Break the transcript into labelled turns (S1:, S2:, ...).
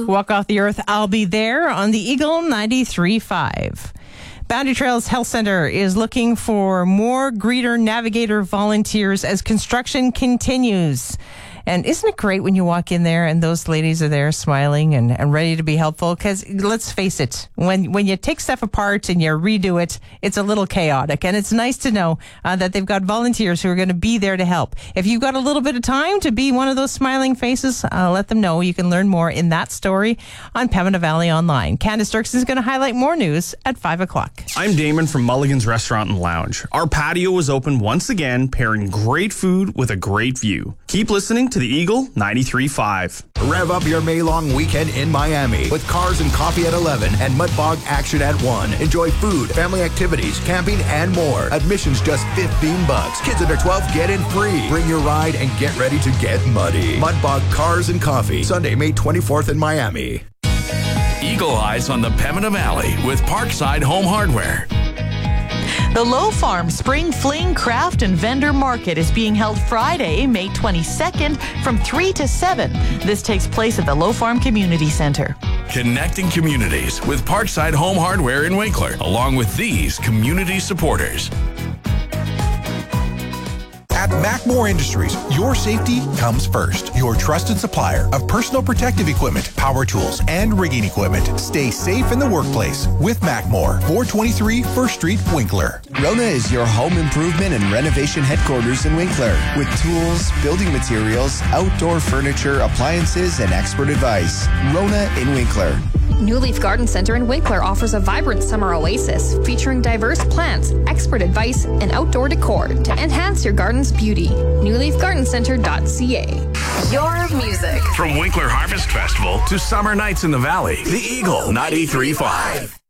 S1: Walk Off the Earth, I'll Be There on the Eagle 93.5. Boundary Trails Health Center is looking for more greeter navigator volunteers as construction continues. And isn't it great when you walk in there and those ladies are there smiling and ready to be helpful? Because let's face it, when you take stuff apart and you redo it, it's a little chaotic. And it's nice to know that they've got volunteers who are going to be there to help. If you've got a little bit of time to be one of those smiling faces, let them know. You can learn more in that story on Pembina Valley Online. Candace Dirksen is going to highlight more news at 5 o'clock.
S2: I'm Damon from Mulligan's Restaurant and Lounge. Our patio is open once again, pairing great food with a great view. Keep listening to the Eagle 93.5.
S3: Rev up your May-long weekend in Miami with Cars and Coffee at 11 and Mudbog Action at 1. Enjoy food, family activities, camping, and more. Admission's just $15. Kids under 12 get in free. Bring your ride and get ready to get muddy. Mudbog Cars and Coffee, Sunday, May 24th in Miami.
S4: Eagle Eyes on the Pembina Valley with Parkside Home Hardware.
S5: The Low Farm Spring Fling Craft and Vendor Market is being held Friday, May 22nd from 3 to 7. This takes place at the Low Farm Community Center.
S4: Connecting communities with Parkside Home Hardware in Winkler, along with these community supporters.
S6: At Macmore Industries, your safety comes first. Your trusted supplier of personal protective equipment, power tools, and rigging equipment. Stay safe in the workplace with Macmore, 423 First Street, Winkler.
S7: Rona is your home improvement and renovation headquarters in Winkler with tools, building materials, outdoor furniture, appliances, and expert advice. Rona in Winkler.
S8: New Leaf Garden Center in Winkler offers a vibrant summer oasis featuring diverse plants, expert advice, and outdoor decor to enhance your garden's beauty. NewLeafGardenCenter.ca.
S4: Your music. From Winkler Harvest Festival to summer nights in the valley, the Eagle 93.5.